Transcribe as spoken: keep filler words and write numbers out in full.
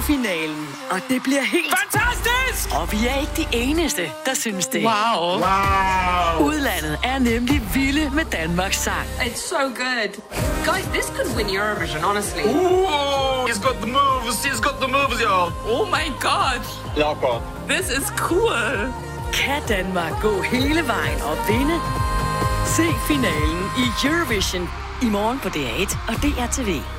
finalen, og det bliver helt fantastisk! Og vi er ikke de eneste, der synes det. Wow. Wow. Udlandet er nemlig vilde med Danmarks sang. It's so good. Guys, this could win Eurovision, honestly. Ooh, he's got the moves, he's got the moves, y'all. Oh my god. Ja, godt. This is cool. Kan Danmark gå hele vejen og vinde? Se finalen i Eurovision i morgen på D R et og D R T V.